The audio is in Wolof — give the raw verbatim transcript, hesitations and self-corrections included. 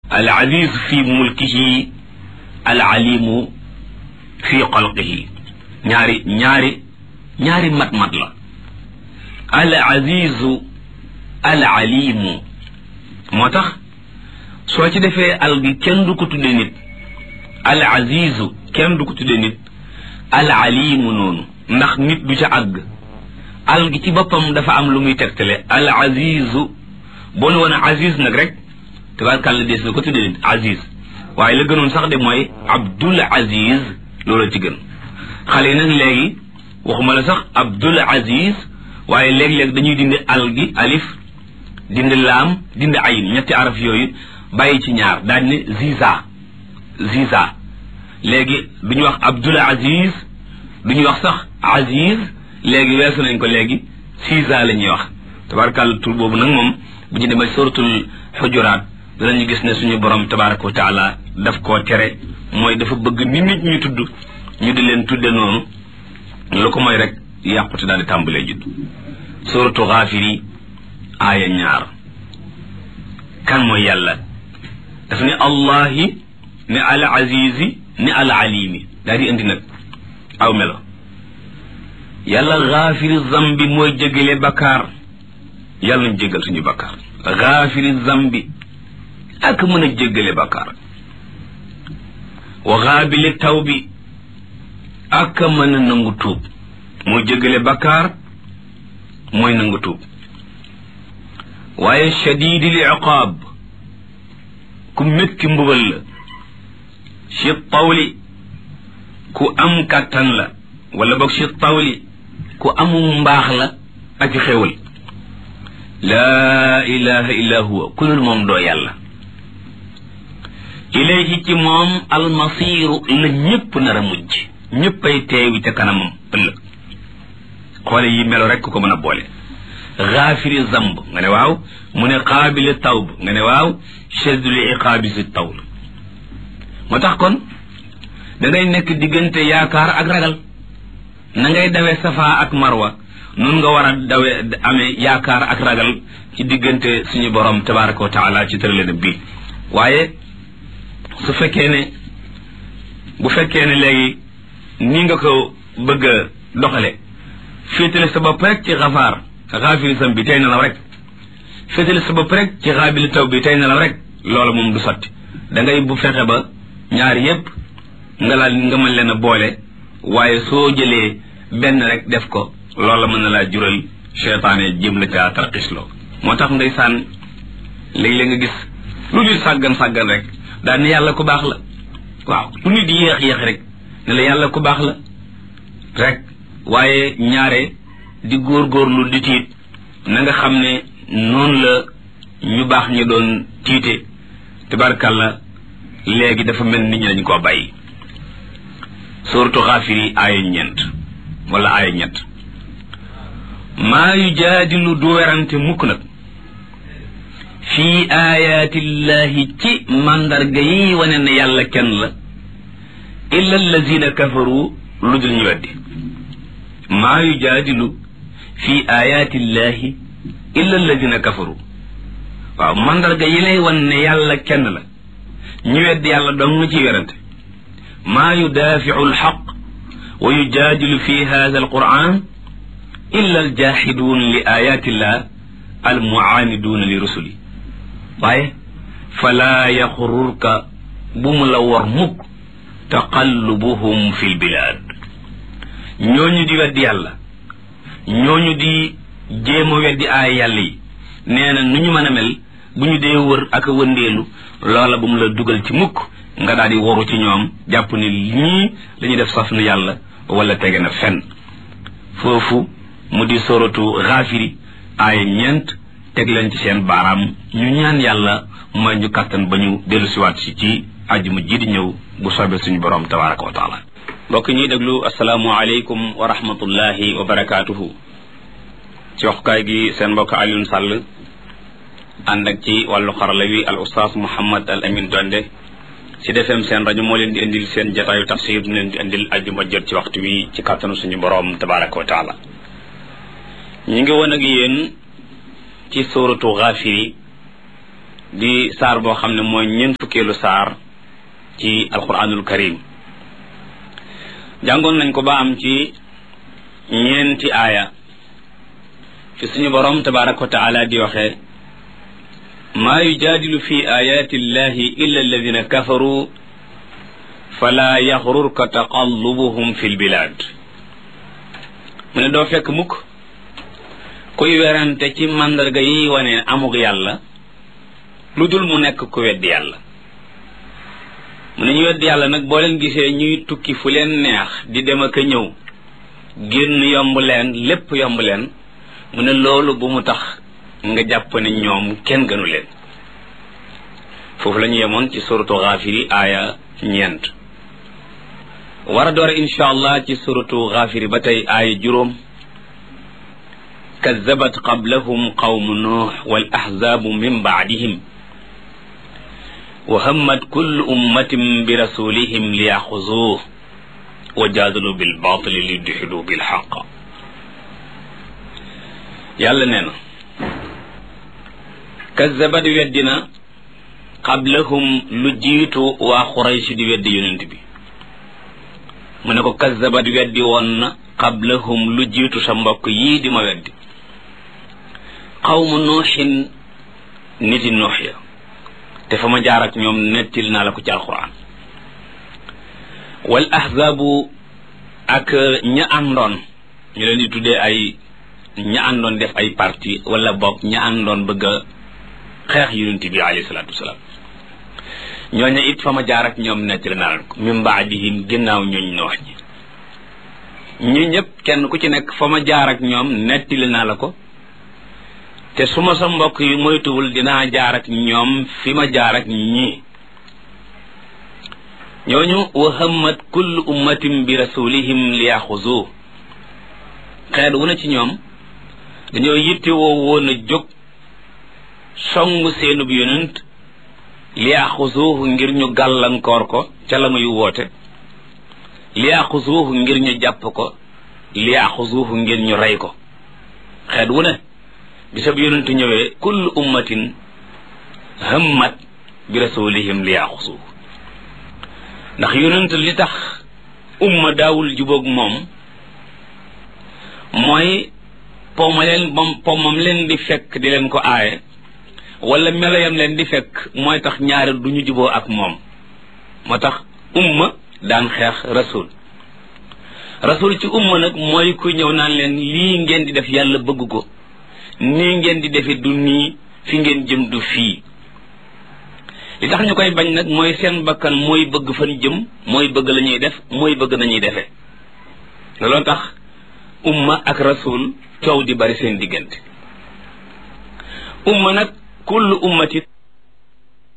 al aziz fi mulkihi al alimu fi xalqihi ñaari ñaari ñaari mat mat la al azizu al alimu moo tax soo ci defee al gi kenn du ko tudde nit al azizu kenn du ko tudde nit al alimu noonu ndax nit du ca àgg al gi ci boppam dafa am lu muy tegtale al azizu boo ne woon aziz nag rek tabarkàlla des na ko tudde nit aziz waaye la gënoon sax de mooy abdul aziz loolu ci gën xale yi nag léegi waxuma la sax abdul aziz waaye léeg-léeg dañuy dindi al gi alif dindi laam dindi ayin ñetti araf yooyu bàyyi ci ñaar daal ne ziza ziza léegi duñu wax abdul aziz duñu wax sax aziz léegi weesu nañ ko léegi ziza la ñuy wax tabarakàlla tur boobu nag moom bu ñu demee suratul xujuraat danañu gis ne suñu borom tabaraka wa taala daf koo tere mooy dafa bëgg nit nit ñu tudd ñu di leen tudde noonu lu ko mooy rek yàqute daal di tàmbalee judd suratu xaafiri aaya ñaar kan mooy yàlla daf ne allahi ne al azizi ne al alimi daal di indi nag aw melo yàlla xaafiri zambi mooy jégale bakkaar yàlla nañ jégal suñu bakkaar xaafiri zambi ak mën a jéggale bakkaar wa xaabili tawbi ak mën a nangu tuub mooy jéggale bakkaar mooy nangu tuub waaye shadidil iqaab ku métti mbugal la si tawli ku am kàttan la wala boog si tawli ku amum mbaax la ak xéwal laa ilaha illa huwa ku dul moom doo yàlla ilayhi ci moom almasiru la ñëpp nar a mujj ñëppay teewi ca kanamam ëllëg xoole yi melo rek ku ko mën a boole xaafiri zamb nga ne waaw mu ne qaabili tawb nga ne waaw shaddul iqaabi si tawl moo tax kon da ngay nekk diggante yaakaar ak ragal na ngay dawee safa ak marwa nun nga war a dawe amee yaakaar ak ragal ci diggante suñu borom tabaraka wa taala ci tëralena bii waaye su fekkee ne bu fekkee ne léegi ni nga ko bëgg a doxale féetale sa bopp rek ci xafaar xaafiri sam bi tey nelaw rek féetale sa bopp rek ci xaabili taw bi tey nelaw rek loolu moom du sotti da ngay bu fexe ba ñaar yépp nga laal nga mën leen a boole waaye soo jëlee benn rek def ko loola mën na laa jural cheytaane jëm la ca tarxisloo moo tax ndeysaan léeg-léeg nga gis lu nit sàggan sàggan rek daal ne yàlla ku baax la waaw lu nit yéex yéex rek ne la yàlla ku baax la rek waaye ñaare di góorgóorlu di tiit na nga xam ne noonu la ñu baax ñu doon tiite tabarkàlla léegi dafa mel nit ñi dañu koo bàyyi suratu xaafiri aaya ñeent wala aaya ñett maa yujaadilu du werante mukk nag fii ayaatillahi ci mandarga yi wane ne yàlla kenn la illa allazina kafaru lu dul ñu weddi maa yujaadilu fii ayaatillahi illa allazina kafaru waaw mandarga yi lay wan ne yàlla kenn la ñu weddi yàlla dong nga ciy werante maa yudaafiu alxaq wa yujaadilu fi hada alquran illa aljaxiduun li ayatillah almuaaniduuna li rusuli waaye falaa yaxururka bu mu la war mukk taqallubuhum fi lbilaad ñooñu di weddi yàlla ñooñu di jéem a weddi aay yàlla yi nee na nu ñu mën a mel bu ñu dee wër ak a wëndeelu loola bu mu la dugal ci mukk nga daal di waru ci ñoom jàpp ni ñii la ñuy def saf nu yàlla wala tege na fenn foofu mu di soratu xaafiri aaya ñeent teg leen ci seen baaraam ñu ñaan yàlla mooy ñu kàttan ba ñu dellu siwaat si ci àjjuma ji di ñëw bu soobee suñu borom tabaraka wa taala mbokk ñuy déglu asalaamu aleykum wa rahmatullahi wa barakaatuhu ci waxukaay gi seen mbokk Alioune Sall ànd ak ci wàllu xarala wi al oustaz Mouhammad al Amin Donde ci defem seen rajo moo leen di indil seen jataayu tafsir mu leen di indil àjjuma jot ci waxtu wi ci kàttanu suñu borom tabaraka wa taala ñu ngi woon ak yéen ci suratu Ghafiri di saar boo xam ne mooy ñeent fukkeelu saar ci alquranul karim jàngoon nañ ko ba am ci ñeenti aaya fi suñu borom tabaraka wa taala di waxee maa yujaadilu fi ayati illahi illa alladina kafaru fala yaxrurka taqallubuhum fi lbilad mu ne doo fekk mukk kuy werante ci màndarga yi wane amug yàlla lu dul mu nekk ku weddi yàlla mu ne ñu weddi yàlla nag boo leen gisee ñuy tukki fu leen neex di dem ak a ñëw génn yomb leen lépp yomb leen mu ne loolu bu mu tax nga jàpp ne ñoom kenn gënu leen foofu la ñu yemoon ci suratu Ghafiri aaya ñeent war a door insha allah ci suratu Ghafiri ba tey aaya juróom kazzabat qablahum qawmu nuux wal ahzaabu min baadihim wa hammat kullu ummatin bi rasulihim liyaxuzuuh wa jaadalu bil baatili liyudxidu bil xaq yàlla nee na kazzabat weddina qablahum lu jiitu waa Quraysh di weddi yonent bi mu ne ko kazzabat weddi woon na qablahum lu jiitu sa mbokk yii di ma weddi qawmu nuuxin niti nuux ya te fa ma jaar ak ñoom nettil naa la ko ci alquran wal ahzaabu ak ña àndoon ñu leen di tuddee ay ña àndoon def ay parti wala boog ña àndoon bëgg a xeex yonent bi alayhi salaatu wasalaam ñooñu it fa ma jaar ak ñoom nettil naa la ko min baadihim ginnaaw ñooñ noox ñi ñi ñëpp kenn ku ci nekk fa ma jaar ak ñoom nettili naa la ko te su ma sa mbokk yi moytuwul dinaa jaar ak ñoom fi ma jaar ak ñii ñooñu wa hammat kullu ummatin bi rasulihim liyaxuzu xeet wu na ci ñoom dañoo yitte woo woon a jóg songu seenub yonent liyaxuzuhu ngir ñu gàllankoor ko ca la muy woote liyaxuzuhu ngir ñu jàpp ko liyaxuzuhu ngir ñu rey ko xeet wu ne bisab yonent ñëwee kullu ummatin hammat bi rasulihim liyaxuzuhu ndax yonent li tax umma daawul jubóog moom mooy poma leen bam pomam leen di fekk di leen ko aaye wala meloyam leen di fekk mooy tax ñaari du ñu juboo ak moom moo tax umma daan xeex rasul rasul ci umma nag mooy ku ñëw naan leen lii ngeen di def yàlla bëgg ko nii ngeen di defe du nii fi ngeen jëm du fii li tax ñu koy bañ nag mooy seen bakkan mooy bëgg fan jëm mooy bëgg la ñuy def mooy bëgg nañuy defee looloo tax umma ak rasul coow di bari seen diggante umma nag kullu ummati